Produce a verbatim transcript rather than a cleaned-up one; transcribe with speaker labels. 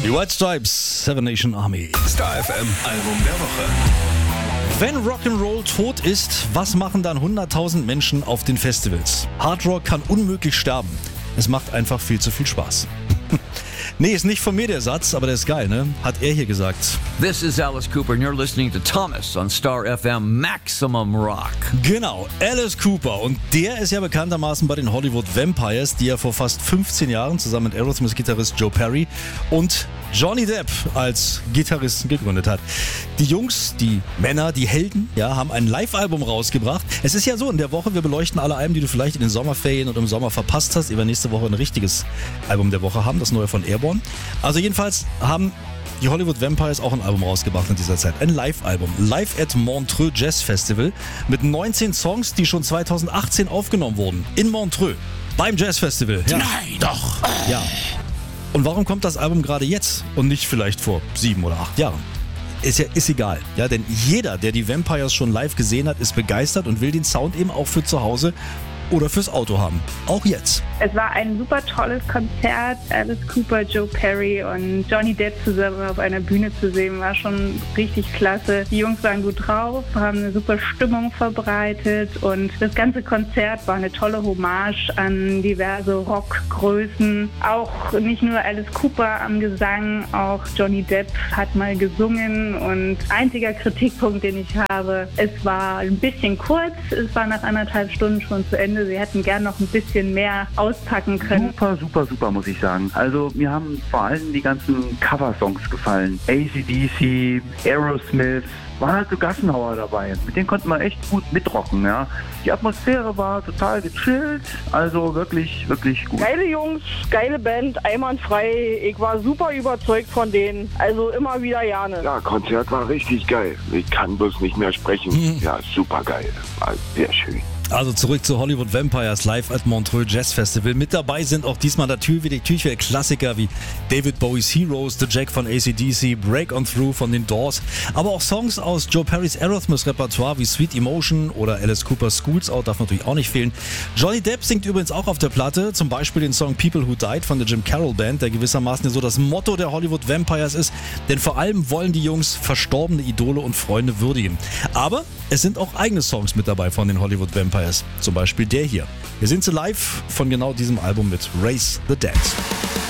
Speaker 1: Die White Stripes, Seven Nation Army.
Speaker 2: Star F M Album der Woche.
Speaker 1: Wenn Rock'n'Roll tot ist, was machen dann hunderttausend Menschen auf den Festivals? Hard Rock kann unmöglich sterben. Es macht einfach viel zu viel Spaß. Nee, ist nicht von mir der Satz, aber der ist geil, ne? Hat er hier gesagt.
Speaker 3: This is Alice Cooper and you're listening to Thomas on Star F M Maximum Rock.
Speaker 1: Genau, Alice Cooper. Und der ist ja bekanntermaßen bei den Hollywood Vampires, die er vor fast fünfzehn Jahren zusammen mit Aerosmith-Gitarrist Joe Perry und Johnny Depp als Gitarristen gegründet hat. Die Jungs, die Männer, die Helden, ja, haben ein Live-Album rausgebracht. Es ist ja so, in der Woche, wir beleuchten alle Alben, die du vielleicht in den Sommerferien oder im Sommer verpasst hast. Wir werden nächste Woche ein richtiges Album der Woche haben, das neue von Airborne. Also jedenfalls haben die Hollywood Vampires auch ein Album rausgebracht in dieser Zeit. Ein Live-Album. Live at Montreux Jazz Festival mit neunzehn Songs, die schon zweitausendachtzehn aufgenommen wurden. In Montreux. Beim Jazz Festival. Ja.
Speaker 2: Nein!
Speaker 1: Doch! Ja. Und warum kommt das Album gerade jetzt und nicht vielleicht vor sieben oder acht Jahren? Ist ja ist egal, ja, denn jeder, der die Vampires schon live gesehen hat, ist begeistert und will den Sound eben auch für zu Hause oder fürs Auto haben. Auch jetzt.
Speaker 4: Es war ein super tolles Konzert. Alice Cooper, Joe Perry und Johnny Depp zusammen auf einer Bühne zu sehen, war schon richtig klasse. Die Jungs waren gut drauf, haben eine super Stimmung verbreitet und das ganze Konzert war eine tolle Hommage an diverse Rockgrößen. Auch nicht nur Alice Cooper am Gesang, auch Johnny Depp hat mal gesungen und einziger Kritikpunkt, den ich habe, es war ein bisschen kurz, es war nach anderthalb Stunden schon zu Ende. Sie hätten gern noch ein bisschen mehr auspacken können.
Speaker 5: Super, super, super, muss ich sagen. Also mir haben vor allem die ganzen Coversongs gefallen. A C D C, Aerosmith, waren halt so Gassenhauer dabei. Mit denen konnte man echt gut mitrocken, ja. Die Atmosphäre war total gechillt, also wirklich, wirklich gut.
Speaker 6: Geile Jungs, geile Band, einwandfrei. Ich war super überzeugt von denen. Also immer wieder gerne.
Speaker 7: Ja, Konzert war richtig geil. Ich kann bloß nicht mehr sprechen.
Speaker 1: Mhm.
Speaker 7: Ja, super geil. War sehr schön.
Speaker 1: Also zurück zu Hollywood Vampires live at Montreux Jazz Festival. Mit dabei sind auch diesmal natürlich wieder, natürlich wieder Klassiker wie David Bowie's Heroes, The Jack von A C D C, Break On Through von den Doors, aber auch Songs aus Joe Perrys Aerosmith Repertoire wie Sweet Emotion oder Alice Cooper's Schools Out darf natürlich auch nicht fehlen. Johnny Depp singt übrigens auch auf der Platte, zum Beispiel den Song People Who Died von der Jim Carroll Band, der gewissermaßen ja so das Motto der Hollywood Vampires ist, denn vor allem wollen die Jungs verstorbene Idole und Freunde würdigen. Aber es sind auch eigene Songs mit dabei von den Hollywood Vampires. Zum Beispiel der hier. Wir sind so live von genau diesem Album mit Raise the Dead.